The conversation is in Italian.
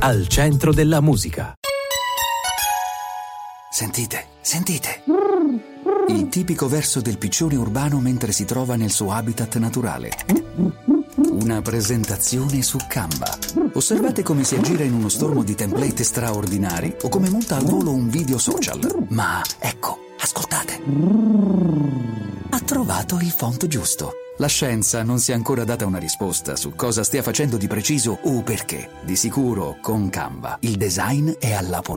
al centro della musica. Sentite, sentite. Il tipico verso del piccione urbano mentre si trova nel suo habitat naturale. Una presentazione su Canva. Osservate come si aggira in uno stormo di template straordinari o come monta al volo un video social. Ma ecco, ascoltate. Ha trovato il font giusto. La scienza non si è ancora data una risposta su cosa stia facendo di preciso o perché. Di sicuro, con Canva, il design è alla portata